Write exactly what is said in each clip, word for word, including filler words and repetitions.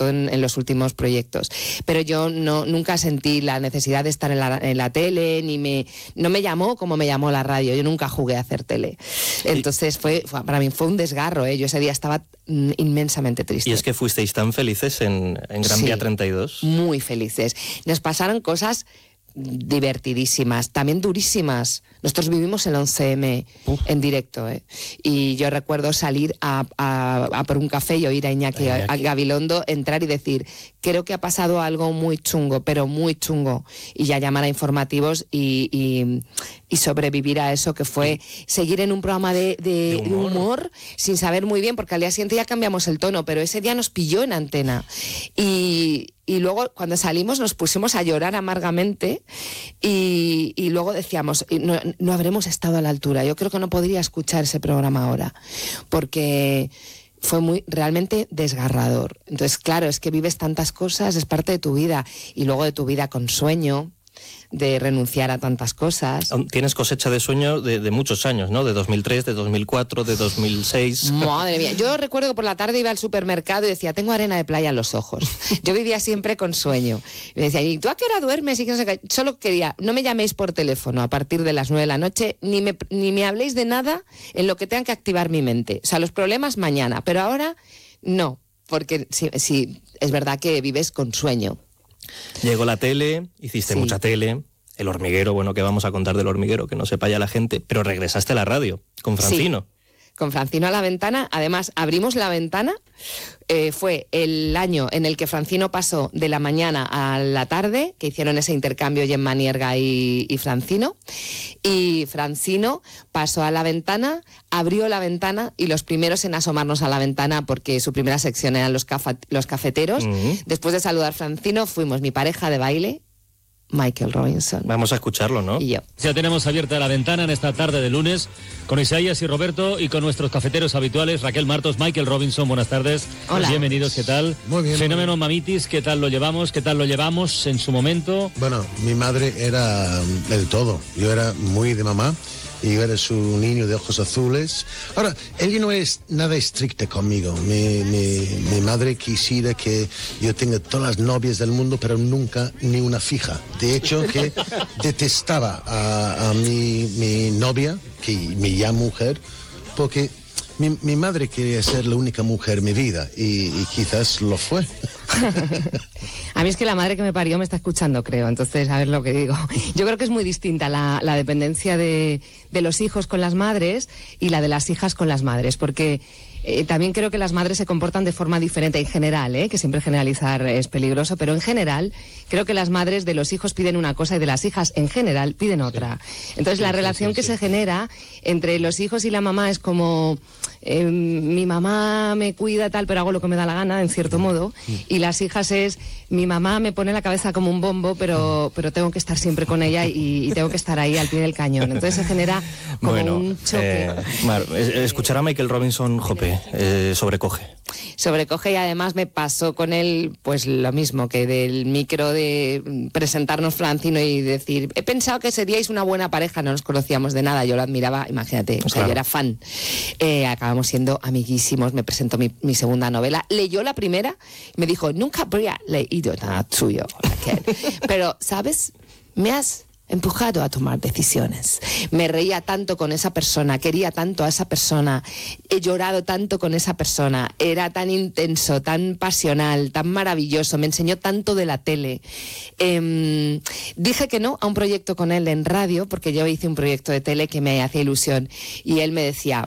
todo en, en los últimos proyectos. Pero yo no nunca sentí la necesidad de estar en la, en la tele, ni me no me llamó como me llamó la radio. Yo nunca jugué a hacer tele. Entonces fue, fue para mí fue un desgarro, ¿eh? Yo ese día estaba mm, inmensamente triste. Y es que fuisteis tan felices en, en Gran Sí, Vía treinta y dos. Muy felices. Nos pasaron cosas divertidísimas, también durísimas. Nosotros vivimos el once eme uh. en directo, ¿eh? Y yo recuerdo salir a, a, a por un café y oír a Iñaki, a, a Gabilondo entrar y decir, creo que ha pasado algo muy chungo, pero muy chungo, y ya llamar a informativos y, y, y sobrevivir a eso, que fue seguir en un programa de, de, de, humor. de humor sin saber muy bien, porque al día siguiente ya cambiamos el tono, pero ese día nos pilló en antena y Y luego, cuando salimos, nos pusimos a llorar amargamente y, y luego decíamos, no, no habremos estado a la altura. Yo creo que no podría escuchar ese programa ahora, porque fue muy realmente desgarrador. Entonces, claro, es que vives tantas cosas, es parte de tu vida, y luego de tu vida con sueño, de renunciar a tantas cosas. Tienes cosecha de sueño de, de muchos años, ¿no? De dos mil tres, de dos mil cuatro, de dos mil seis. Madre mía, yo recuerdo que por la tarde iba al supermercado y decía, tengo arena de playa en los ojos. Yo vivía siempre con sueño. Y me decía, ¿y tú a qué hora duermes? Y que no sé qué. Solo quería, no me llaméis por teléfono a partir de las nueve de la noche, ni me, ni me habléis de nada en lo que tenga que activar mi mente. O sea, los problemas mañana, pero ahora no, porque sí, sí es verdad que vives con sueño. Llegó la tele, hiciste sí. mucha tele, El Hormiguero, bueno, que vamos a contar del Hormiguero, que no sepa ya la gente, pero regresaste a la radio, con Francino. Sí, con Francino a la ventana. Además, abrimos la ventana, eh, fue el año en el que Francino pasó de la mañana a la tarde, que hicieron ese intercambio Gemma Nierga y, y Francino, y Francino pasó a la ventana, abrió la ventana, y los primeros en asomarnos a la ventana, porque su primera sección eran los, cafa, los cafeteros. Uh-huh. Después de saludar a Francino, fuimos mi pareja de baile, Michael Robinson. Vamos a escucharlo, ¿no? Y yo. Ya tenemos abierta la ventana en esta tarde de lunes con Isaías y Roberto y con nuestros cafeteros habituales, Raquel Martos, Michael Robinson. Buenas tardes. Hola. Bienvenidos, ¿qué tal? Muy bien. Fenómeno Mamitis, ¿qué tal lo llevamos? ¿Qué tal lo llevamos en su momento? Bueno, mi madre era del todo. Yo era muy de mamá. Y yo era su niño de ojos azules. Ahora, ella no es nada estricta conmigo. Mi, mi, mi madre quisiera que yo tenga todas las novias del mundo, pero nunca ni una fija. De hecho, que detestaba a, a mi, mi novia, que mi ya mujer, porque mi, mi madre quería ser la única mujer en mi vida, y, y quizás lo fue. A mí es que la madre que me parió me está escuchando, creo, entonces a ver lo que digo. Yo creo que es muy distinta la, la dependencia de, de los hijos con las madres y la de las hijas con las madres, porque eh, también creo que las madres se comportan de forma diferente en general, ¿eh? Que siempre generalizar es peligroso, pero en general creo que las madres de los hijos piden una cosa y de las hijas en general piden otra. Entonces sí, la relación sí, sí, que sí. se genera entre los hijos y la mamá es como eh, mi mamá me cuida tal, pero hago lo que me da la gana, en cierto modo, y las hijas es mi mamá me pone la cabeza como un bombo, pero, pero tengo que estar siempre con ella y, y tengo que estar ahí al pie del cañón. Entonces se genera como bueno, un choque. Eh, Mar, escuchar a Michael Robinson, jope, eh, sobrecoge. Sobrecoge, y además me pasó con él pues lo mismo, que del micro de presentarnos Francino y decir, he pensado que seríais una buena pareja, no nos conocíamos de nada, yo lo admiraba, imagínate, o sea, claro. Yo era fan. Eh, acabamos siendo amiguísimos, me presentó mi, mi segunda novela, leyó la primera y me dijo, nunca habría leído nada tuyo, Raquel. Pero, ¿sabes? Me has empujado a tomar decisiones. Me reía tanto con esa persona, quería tanto a esa persona, he llorado tanto con esa persona, era tan intenso, tan pasional, tan maravilloso, me enseñó tanto de la tele. Eh, dije que no a un proyecto con él en radio, porque yo hice un proyecto de tele que me hacía ilusión, y él me decía,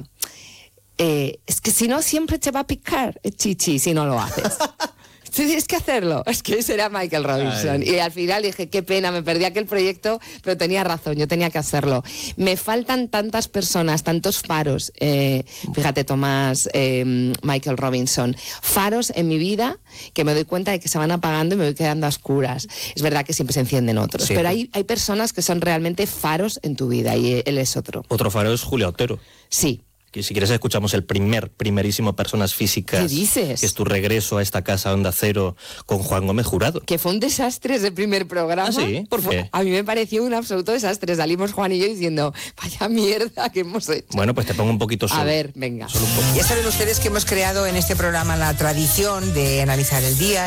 eh, es que si no siempre te va a picar el chichi si no lo haces. Tienes que hacerlo. Es que ese era Michael Robinson. Ay. Y al final dije, qué pena, me perdí aquel proyecto, pero tenía razón, yo tenía que hacerlo. Me faltan tantas personas, tantos faros, eh, fíjate, Tomás, eh, Michael Robinson, faros en mi vida que me doy cuenta de que se van apagando y me voy quedando a oscuras. Es verdad que siempre se encienden otros, sí, pero hay, hay personas que son realmente faros en tu vida, y él es otro. Otro faro es Julia Otero. Sí. Que si quieres escuchamos el primer, primerísimo Personas Físicas. ¿Qué dices? Que es tu regreso a esta casa Onda Cero con Juan Gómez Jurado. Que fue un desastre ese primer programa. ¿Ah, sí? ¿Por qué? A mí me pareció un absoluto desastre. Salimos Juan y yo diciendo, vaya mierda que hemos hecho. Bueno, pues te pongo un poquito solo. A ver, venga. Solo un poco. Ya saben ustedes que hemos creado en este programa la tradición de analizar el día.